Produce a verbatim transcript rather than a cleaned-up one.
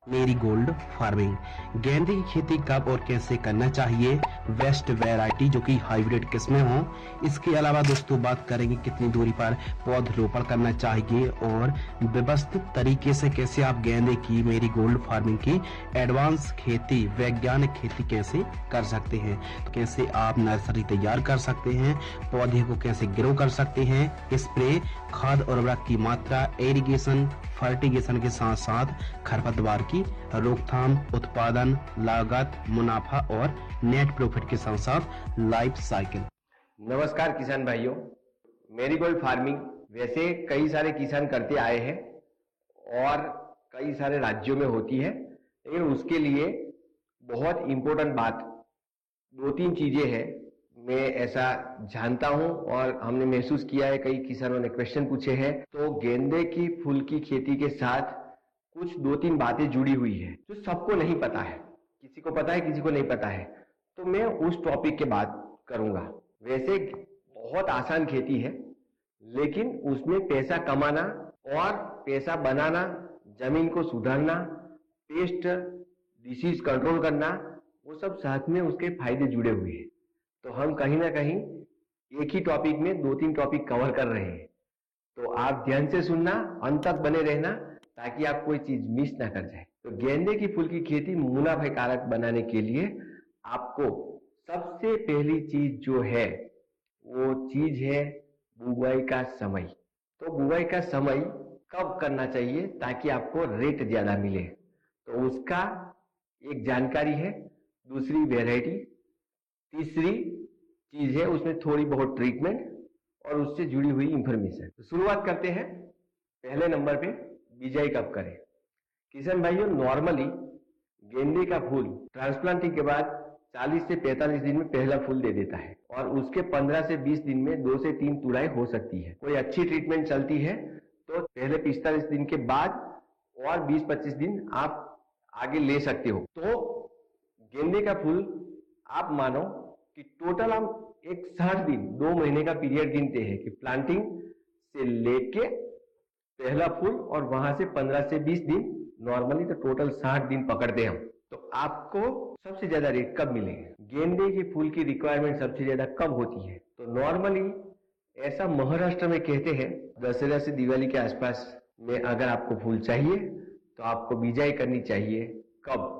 मेरी gold farming. गेंदे की खेती कब और कैसे करना चाहिए? बेस्ट वैरायटी जो कि हाइब्रिड किस्में हों। इसके अलावा दोस्तों बात करेंगे कितनी दूरी पर पौधरोपण करना चाहिए और व्यवस्थित तरीके से कैसे आप गेंदे की मेरी गोल्ड फार्मिंग की एडवांस खेती वैज्ञानिक खेती कैसे कर सकते हैं, तो कैसे आप नर्सरी तैयार कर सकते हैं, पौधे को कैसे ग्रो कर सकते हैं, स्प्रे, खाद और उर्वरक की मात्रा, इरिगेशन, फर्टिगेशन के साथ साथ खरपतवार की रोकथाम, उत्पादन, लागत, मुनाफा और नेट प्रॉफिट के साथ साथ लाइफ साइकिल। नमस्कार किसान भाइयों, मेरीगोल्ड फार्मिंग वैसे कई सारे किसान करते आए हैं और कई सारे राज्यों में होती है, लेकिन उसके लिए बहुत इंपॉर्टेंट बात दो तीन चीजें हैं। मैं ऐसा जानता हूं और हमने महसूस किया है, कई किसानों ने क्वेश्चन पूछे हैं। तो गेंदे की फूल की खेती के साथ कुछ दो तीन बातें जुड़ी हुई है जो सबको नहीं पता है, किसी को पता है किसी को नहीं पता है। तो मैं उस टॉपिक के बात करूंगा। वैसे बहुत आसान खेती है, लेकिन उसमें पैसा कमाना और पैसा बनाना, जमीन को सुधारना, पेस्ट डिसीज कंट्रोल करना, वो सब साथ में उसके फायदे जुड़े हुए हैं। तो हम कहीं ना कहीं एक ही टॉपिक में दो तीन टॉपिक कवर कर रहे हैं। तो आप ध्यान से सुनना, अंत तक बने रहना, ताकि आप कोई चीज मिस ना कर जाए। तो गेंदे की फूल की खेती मुनाफेकारक बनाने के लिए आपको सबसे पहली चीज जो है वो चीज है बुवाई का समय। तो बुवाई का समय कब करना चाहिए ताकि आपको रेट ज्यादा मिले, तो उसका एक जानकारी है। दूसरी वेराइटी, तीसरी चीज है उसमें थोड़ी बहुत ट्रीटमेंट और उससे जुड़ी हुई इंफॉर्मेशन। तो शुरुआत करते हैं। पहले नंबर पे बिजाई कब करें। किसान भाइयों, नॉर्मली गेंदे का फूल ट्रांसप्लांटिंग के बाद चालीस से पैंतालीस दिन में पहला फूल दे देता है और उसके पंद्रह से बीस दिन में दो से तीन तुड़ाई हो सकती है। कोई अच्छी ट्रीटमेंट चलती है तो पहले पिस्तालीस दिन के बाद और बीस पच्चीस दिन आप आगे ले सकते हो। तो गेंदे का फूल आप मानो कि टोटल हम एक साठ दिन, दो महीने का पीरियड गिनते हैं कि प्लांटिंग से लेके पहला फूल और वहां से पंद्रह से बीस दिन, नॉर्मली तो टोटल साठ दिन पकड़ते हैं हम। तो आपको सबसे ज्यादा रेट कब मिलेगा, गेंदे के फूल की रिक्वायरमेंट सबसे ज्यादा कब होती है? तो नॉर्मली ऐसा महाराष्ट्र में कहते हैं दशहरा से दिवाली के आसपास में अगर आपको फूल चाहिए तो आपको बिजाई करनी चाहिए। कब?